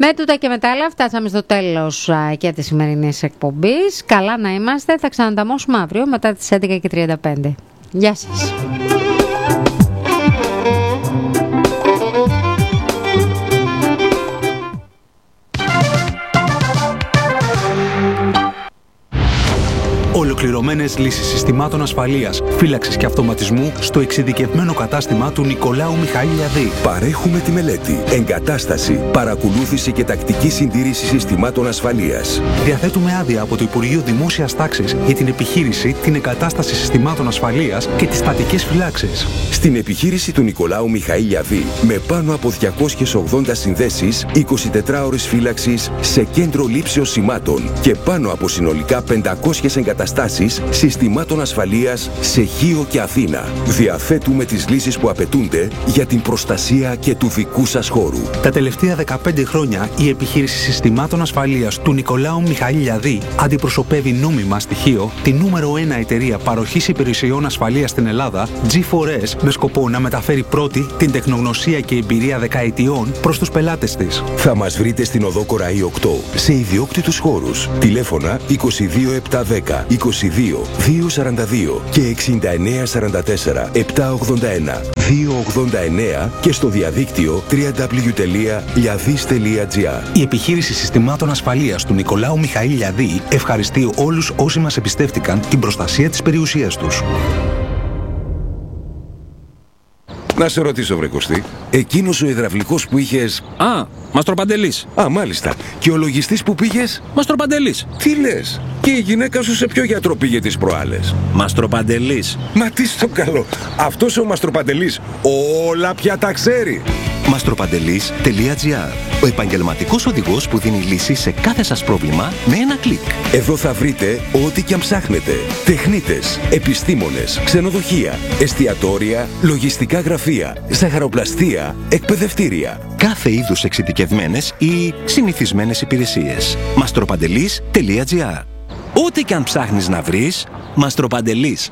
Με τούτα και μετά άλλα φτάσαμε στο τέλος και της σημερινής εκπομπής. Καλά να είμαστε, θα ξανανταμώσουμε αύριο μετά τις 11:35. Γεια σας. Ολοκληρωμένες λύσεις συστημάτων ασφαλείας, φύλαξης και αυτοματισμού στο εξειδικευμένο κατάστημα του Νικολάου Μιχαήλ-Λιαδή. Παρέχουμε τη μελέτη, εγκατάσταση, παρακολούθηση και τακτική συντήρηση συστημάτων ασφαλείας. Διαθέτουμε άδεια από το Υπουργείο Δημόσιας Τάξης για την επιχείρηση, την εγκατάσταση συστημάτων ασφαλείας και τις στατικές φυλάξεις. Στην επιχείρηση του Νικολάου Μιχαήλ-Λιαδή, με πάνω από 280 συνδέσεις, 24 ώρες φύλαξης σε κέντρο λήψεως σημάτων και πάνω από συνολικά 500 εγκαταστάσεις συστημάτων ασφαλείας σε Χίο και Αθήνα. Διαθέτουμε τις λύσεις που απαιτούνται για την προστασία και του δικού σας χώρου. Τα τελευταία 15 χρόνια η επιχείρηση συστημάτων ασφαλείας του Νικολάου Μιχαήλ-Λιαδή αντιπροσωπεύει νόμιμα στη Χίο τη νούμερο 1 εταιρεία παροχής υπηρεσιών ασφαλείας στην Ελλάδα, G4S, με σκοπό να μεταφέρει πρώτη την τεχνογνωσία και εμπειρία δεκαετιών προς τους πελάτες της. Θα μας βρείτε στην οδό Κοραή 8 σε ιδιόκτητους χώρους. Τηλέφωνα 22710 22 242 και 6944 781 289 και στο διαδίκτυο www.liadis.gr. Η επιχείρηση συστημάτων ασφαλείας του Νικολάου Μιχαήλ-Λιαδή ευχαριστεί όλους όσοι μας εμπιστεύτηκαν την προστασία της περιουσίας τους. Να σε ρωτήσω, βρε Κωστή, εκείνος ο υδραυλικός που είχες... Μαστροπαντελής. Μάλιστα. Και ο λογιστής που πήγες... Μαστροπαντελής. Τι λες? Και η γυναίκα σου σε ποιο γιατρό πήγε τις προάλλες? Μαστροπαντελής. Μα τι στο καλό. Αυτός ο Μαστροπαντελής όλα πια τα ξέρει. Mastropanteliis.gr. Ο επαγγελματικός οδηγός που δίνει λύση σε κάθε σας πρόβλημα με ένα κλικ. Εδώ θα βρείτε ό,τι και αν ψάχνετε. Τεχνίτες, επιστήμονες, ξενοδοχεία, εστιατόρια, λογιστικά γραφεία, ζαχαροπλαστεία, εκπαιδευτήρια. Κάθε είδους εξειδικευμένες ή συνηθισμένες υπηρεσίες. Mastropanteliis.gr. Ό,τι και αν ψάχνεις να βρεις, Mastropanteliis.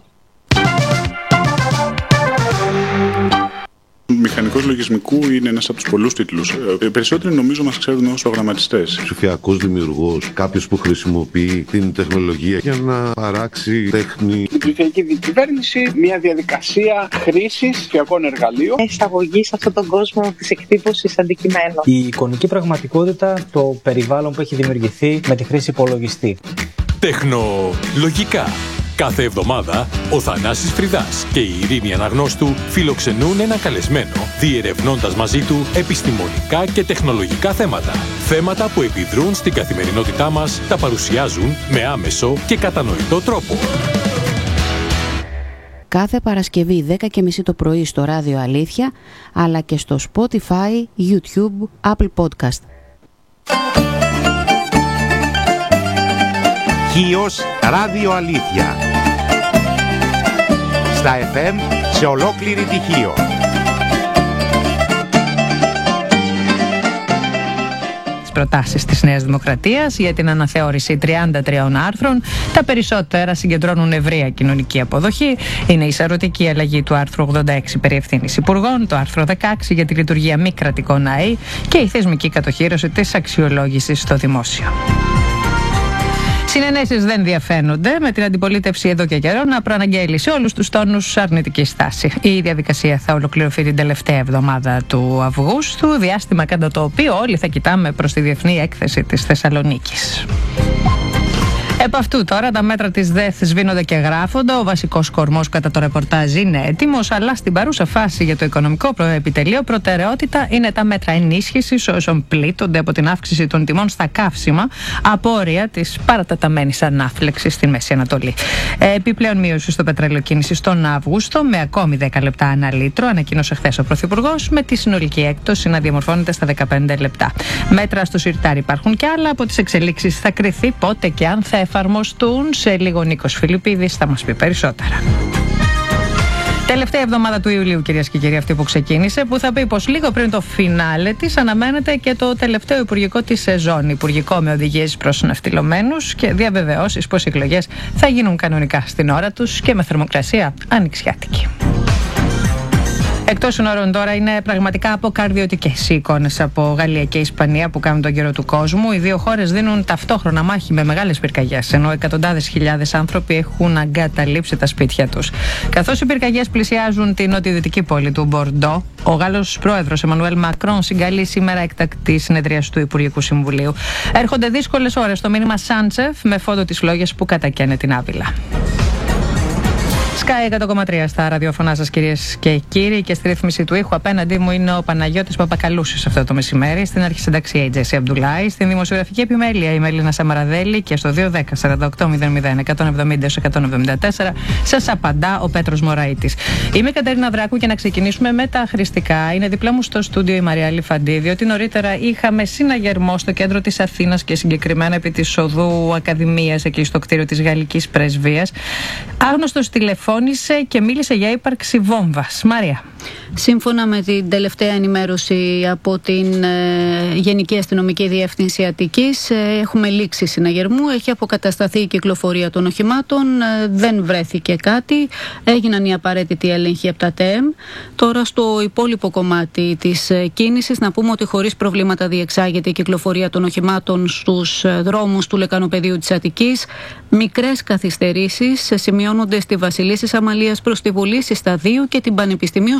Μηχανικός λογισμικού είναι ένας από τους πολλούς τίτλους. Περισσότεροι νομίζω μας ξέρουν ως προγραμματιστές. Ψηφιακός δημιουργός, κάποιος που χρησιμοποιεί την τεχνολογία για να παράξει τέχνη. Η ψηφιακή διακυβέρνηση, μια διαδικασία χρήσης ψηφιακών εργαλείων. Εισαγωγή σε αυτόν τον κόσμο της εκτύπωσης αντικειμένων. Η εικονική πραγματικότητα, το περιβάλλον που έχει δημιουργηθεί με τη χρήση υπολογιστή. Τεχνολογικά. Κάθε εβδομάδα, ο Θανάσης Φρυδάς και η Ειρήνη Αναγνώστου φιλοξενούν ένα καλεσμένο, διερευνώντας μαζί του επιστημονικά και τεχνολογικά θέματα. Θέματα που επιδρούν στην καθημερινότητά μας, τα παρουσιάζουν με άμεσο και κατανοητό τρόπο. Κάθε Παρασκευή 10:30 το πρωί στο Ράδιο Αλήθεια, αλλά και στο Spotify, YouTube, Apple Podcast. Χίος Ράδιο Αλήθεια. Στα FM σε ολόκληρη τη Χίο. Προτάσεις της Νέας Δημοκρατίας για την αναθεώρηση 33 άρθρων. Τα περισσότερα συγκεντρώνουν ευρεία κοινωνική αποδοχή. Είναι η σαρωτική αλλαγή του άρθρου 86 περί ευθύνης υπουργών, το άρθρο 16 για τη λειτουργία μη κρατικών ΑΕΗ και η θεσμική κατοχήρωση της αξιολόγησης στο δημόσιο. Συνενέσεις δεν διαφαίνονται, με την αντιπολίτευση εδώ και καιρό να προαναγγέλει σε όλους τους τόνους αρνητική στάση. Η διαδικασία θα ολοκληρωθεί την τελευταία εβδομάδα του Αυγούστου, διάστημα κατά το οποίο όλοι θα κοιτάμε προς τη Διεθνή Έκθεση της Θεσσαλονίκης. Επ' αυτού τώρα τα μέτρα της ΔΕΘ σβήνονται και γράφονται. Ο βασικός κορμός κατά το ρεπορτάζ είναι έτοιμος, αλλά στην παρούσα φάση για το οικονομικό επιτελείο προτεραιότητα είναι τα μέτρα ενίσχυσης όσων πλήττονται από την αύξηση των τιμών στα καύσιμα, απόρρια της παρατεταμένης ανάφλεξης στη Μέση Ανατολή. Επιπλέον μείωση στο πετρέλαιο κίνησης τον Αύγουστο με ακόμη 10 λεπτά ανά λίτρο, ανακοίνωσε χθες ο Πρωθυπουργός, με τη συνολική έκπτωση να διαμορφώνεται στα 15 λεπτά. Μέτρα στο σιρτάρι υπάρχουν και άλλα. Από τις εξελίξεις θα κριθεί πότε και αν θα εφαρμοστούν. Σε λίγο Νίκος Φιλιππίδης θα μας πει περισσότερα. Τελευταία εβδομάδα του Ιουλίου, κυρίες και κύριοι, αυτή που ξεκίνησε, που θα πει πως λίγο πριν το φινάλε της αναμένεται και το τελευταίο υπουργικό της σεζόν. Υπουργικό με οδηγίες προς ναυτιλωμένους και διαβεβαιώσεις πως οι εκλογές θα γίνουν κανονικά στην ώρα τους και με θερμοκρασία ανοιξιάτικη. Εκτός συνόρων τώρα, είναι πραγματικά αποκαρδιωτικές οι εικόνες από Γαλλία και Ισπανία που κάνουν τον καιρό του κόσμου. Οι δύο χώρες δίνουν ταυτόχρονα μάχη με μεγάλες πυρκαγιές, ενώ εκατοντάδες χιλιάδες άνθρωποι έχουν αγκαταλείψει τα σπίτια τους. Καθώς οι πυρκαγιές πλησιάζουν την νοτιοδυτική πόλη του Μπορντό, ο Γάλλος πρόεδρος Εμμανουέλ Μακρόν συγκαλεί σήμερα έκτακτη συνεδρίαση του Υπουργικού Συμβουλίου. Έρχονται δύσκολες ώρες στο μήνυμα Σάντσεφ με φόντο τις φλόγες που κατακαίνε την Άβυλα. Sky 100,3 στα ραδιοφωνά σας, κυρίες και κύριοι, και στη ρύθμιση του ήχου απέναντί μου είναι ο Παναγιώτης Παπακαλούσης αυτό το μεσημέρι. Στην αρχισυνταξία η Τζέσι Αμπντουλάη, στην δημοσιογραφική επιμέλεια η Μελίνα Σαμαραδέλη και στο 210-4800-170-174 σας απαντά ο Πέτρος Μωραΐτης. Είμαι η Κατερίνα Δράκου και να ξεκινήσουμε με τα χρηστικά. Είναι δίπλα μου στο στούντιο η Μαρία Λιφαντή, διότι νωρίτερα είχαμε συναγερμό στο κέντρο της Αθήνας και συγκεκριμένα επί της οδού Ακαδημίας, εκεί στο κτίριο της Γαλλικής Πρεσβείας. Άγνωστος τηλεφώνησε και μίλησε για ύπαρξη βόμβας. Μαρία. Σύμφωνα με την τελευταία ενημέρωση από την Γενική Αστυνομική Διεύθυνση Αττικής, έχουμε λήξη συναγερμού, έχει αποκατασταθεί η κυκλοφορία των οχημάτων, δεν βρέθηκε κάτι, έγιναν οι απαραίτητοι έλεγχοι από τα ΤΕΜ. Τώρα στο υπόλοιπο κομμάτι της κίνησης να πούμε ότι χωρίς προβλήματα διεξάγεται η κυκλοφορία των οχημάτων στους δρόμους του Λεκανοπεδίου της Αττικής. Μικρές καθυστερήσεις σημειώνονται στη Βασιλίσσης Αμαλίας προς τη Βουλή, στα 2 και την Πανεπιστημίου